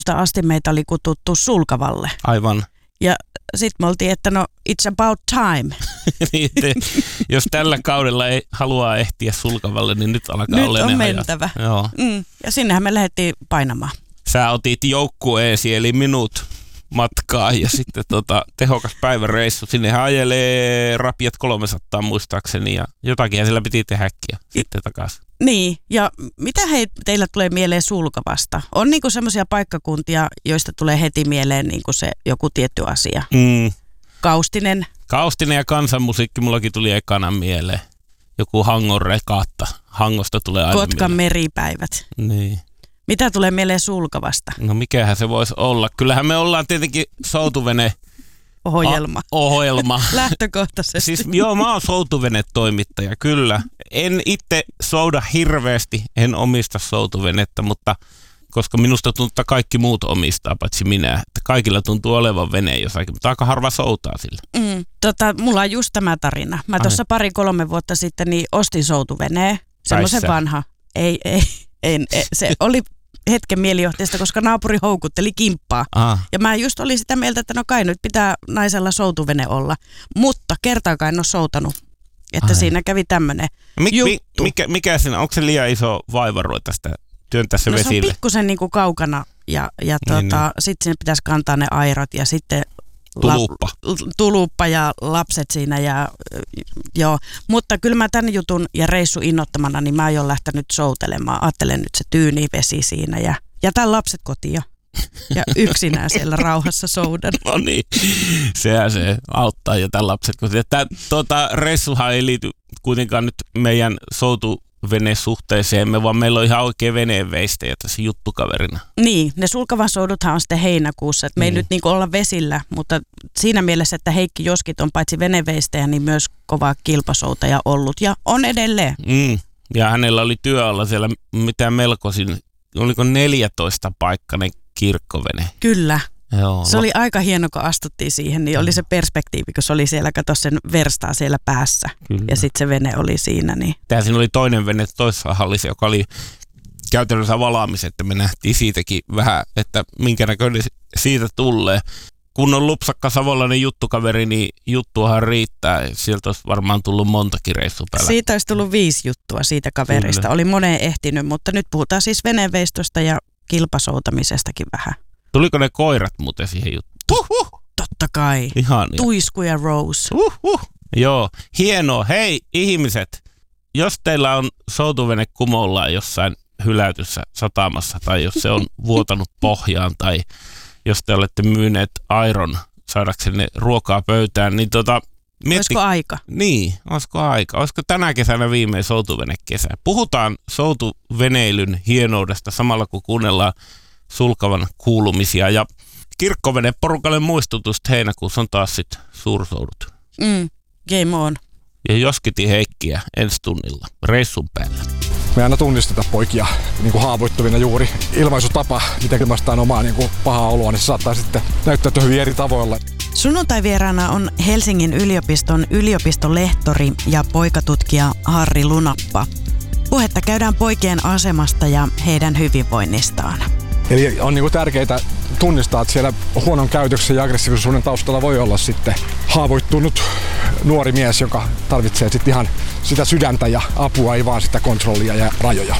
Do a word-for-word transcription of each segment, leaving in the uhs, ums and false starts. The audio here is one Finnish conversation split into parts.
asti meitä oli kututtu Sulkavalle. Aivan. Ja sitten me oltiin, että no it's about time. Niin, te, jos tällä kaudella ei halua ehtiä Sulkavalle, niin nyt alkaa nyt olla on ne mentävä. ajat. Joo. Mm. Ja sinnehän me lähdettiin painamaan. Sä otit joukkueesi eli minut matkaa ja sitten tota, tehokas päiväreissu. Sinnehän ajelee rapiat kolmesataa muistaakseni ja jotakin siellä piti tehdäkin sitten takaisin. Niin, ja mitä hei, teillä tulee mieleen Sulkavasta? On niinku semmoisia paikkakuntia, joista tulee heti mieleen niinku se joku tietty asia. Mm. Kaustinen. Kaustinen ja kansanmusiikki mullakin tuli ekana mieleen. Joku Hangon rekatta. Hangosta tulee aina Kotkan mieleen. meripäivät. Niin. Mitä tulee mieleen Sulkavasta? No mikähän se voisi olla. Kyllähän me ollaan tietenkin soutuvene Ohjelma. A- ohjelma. Lähtökohtaisesti. Siis joo, mä oon soutuvene-toimittaja, kyllä. En itse souda hirveästi, en omista soutuvenettä, mutta koska minusta tuntuu, että kaikki muut omistaa, paitsi minä. Että kaikilla tuntuu olevan vene jossakin, mutta aika harva soutaa sillä. Mm, tota, mulla on just tämä tarina. Mä tuossa pari-kolme vuotta sitten niin ostin soutuveneen. Semmoisen vanha. Ei, ei, ei, ei, se oli hetken mielijohteesta, koska naapuri houkutteli kimppaa. Aha. Ja mä just olin sitä mieltä, että no kai nyt pitää naisella soutuvene olla. Mutta kertaakaan en ole soutanut. Että Ai. Siinä kävi tämmönen Mik, juttu. mikä, mikä siinä, onko se liian iso vaiva ruveta sitä työntää se no vesille? se on pikkusen niinku kaukana ja, ja Niin, tota, niin. sitten sinne pitäisi kantaa ne airot ja sitten Tuluppa. La, tuluppa ja lapset siinä ja joo. Mutta kyllä mä tämän jutun ja reissu innottamana, niin mä oon jo lähtenyt soutelemaan. Ajattelen nyt se tyyni vesi siinä ja jätän lapset kotiin ja yksinään siellä rauhassa soudan. No niin, sehän se auttaa ja tämän lapset. Tämä tuota, reissuhan ei liity kuitenkaan nyt meidän soutuvenesuhteeseemme, vaan meillä on ihan oikein veneenveistäjä tässä juttukaverina. Niin, ne Sulkavan souduthan on sitten heinäkuussa. Et me ei Mm. nyt niinku olla vesillä, mutta siinä mielessä, että Heikki Joskit on paitsi veneveistäjä, niin myös kova kilpasoutaja ollut ja on edelleen. Mm. Ja hänellä oli työalla siellä mitä melkoisin, oliko neljätoista paikkainen kirkkovene. Kyllä. Joo, Se oli aika hieno, kun astuttiin siihen, niin oli se perspektiivi, kun se oli siellä, kato sen verstaa siellä päässä. Kyllä. Ja sitten se vene oli siinä. Niin. Tää siinä oli toinen vene toisessa hallissa, joka oli käytännössä valaamis, että me nähtiin siitäkin vähän, että minkä näköinen siitä tulee. Kun on lupsakka savolainen juttukaveri, niin juttuahan riittää. Sieltä olisi varmaan tullut montakin reissua päällä. Siitä olisi tullut viisi juttua siitä kaverista. Kyllä. Oli moneen ehtinyt, mutta nyt puhutaan siis veneveistosta ja kilpasoutamisestakin vähän. Tuliko ne koirat muuten siihen juttuun? Uhuh. Totta kai. Ihania. Tuisku ja Rose. Uhuh. Joo, hienoa. Hei ihmiset, jos teillä on soutuvene kumollaan jossain hylätyssä satamassa tai jos se on vuotanut pohjaan tai jos te olette myyneet airon saadaksenne ruokaa pöytään, niin tota... Mietti, olisiko aika? Niin, olisiko aika? Olisiko tänä kesänä viimein soutuvenekesä? Puhutaan soutuveneilyn hienoudesta samalla kun kuunnellaan Sulkavan kuulumisia ja kirkkovene-porukalle muistutusta heinäkuussa on taas sitten suursoudut. Mm, game on. Ja Joskitin Heikkiä ensi tunnilla reissun päällä. Me aina tunnisteta poikia niin kuin haavoittuvina juuri. Ilmaisutapa, miten ilmaistaan omaa niin kuin pahaa oloa, niin se saattaa sitten näyttäytyä hyvin eri tavoilla. Sunnuntai-vieraana on Helsingin yliopiston yliopistolehtori ja poikatutkija Harri Lunappa. Puhetta käydään poikien asemasta ja heidän hyvinvoinnistaan. Eli on niin kuin tärkeää tunnistaa, että siellä huonon käytöksen ja aggressiivisuuden taustalla voi olla sitten haavoittunut nuori mies, joka tarvitsee sitten ihan sitä sydäntä ja apua, ei vaan sitä kontrollia ja rajoja.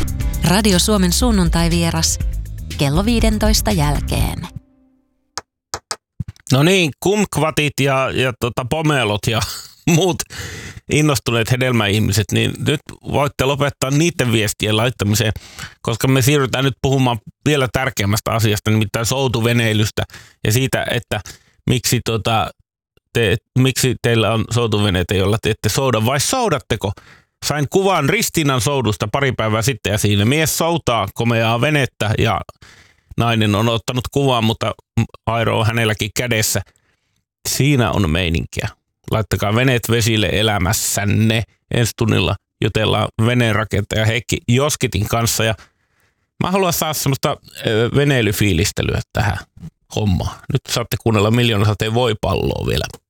Radio Suomen sunnuntai-vieras kello viidentoista jälkeen. No niin, kumkvatit ja, ja tota, pomelot ja muut innostuneet hedelmäihmiset, niin nyt voitte lopettaa niiden viestien laittamiseen, koska me siirrytään nyt puhumaan vielä tärkeämmästä asiasta, nimittäin soutuveneilystä ja siitä, että miksi, tota, te, miksi teillä on soutuveneitä, joilla te ette souda, vai soudatteko? Sain kuvan Ristiinan soudusta pari päivää sitten ja siinä mies soutaa komeaa venettä ja nainen on ottanut kuvan, mutta airo on hänelläkin kädessä. Siinä on meininkiä. Laittakaa veneet vesille elämässänne. Ensi tunnilla jutellaan veneenrakentaja Heikki Joskitin kanssa. Ja mä haluan saada semmoista veneilyfiilistelyä tähän hommaan. Nyt saatte kuunnella Miljoonasateen voipalloa vielä.